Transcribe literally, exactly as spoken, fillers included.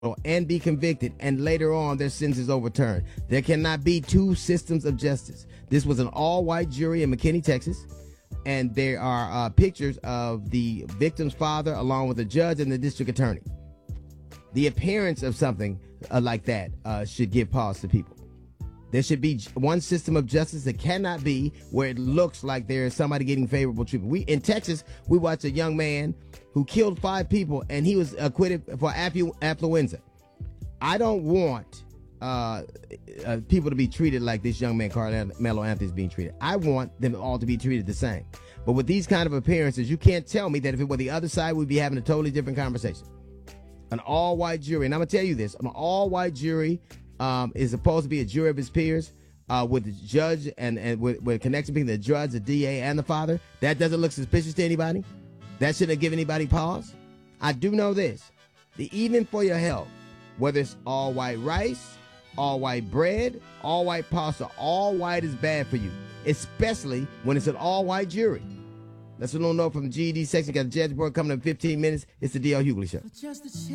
and be convicted, and later on their sentence is overturned. There cannot be two systems of justice. This was an all-white jury in McKinney, Texas, and there are uh, pictures of the victim's father along with the judge and the district attorney. The appearance of something uh, like that uh, should give pause to people. There should be one system of justice. That cannot be where it looks like there is somebody getting favorable treatment. We in Texas, we watched a young man who killed five people, and he was acquitted for affluenza. I don't want uh, uh, people to be treated like this young man, Carmelo Anthony, is being treated. I want them all to be treated the same. But with these kind of appearances, you can't tell me that if it were the other side, we'd be having a totally different conversation. An all-white jury, and I'm going to tell you this, an all-white jury um, is supposed to be a jury of his peers uh, with the judge and, and with, with a connection between the judge, the D A, and the father. That doesn't look suspicious to anybody. That shouldn't give anybody pause. I do know this. The even for your health, whether it's all white rice, all white bread, all white pasta, all white is bad for you, especially when it's an all white jury. That's a little note from the G E D section. Got the Judge Board coming in fifteen minutes. It's the D L Hughley Show.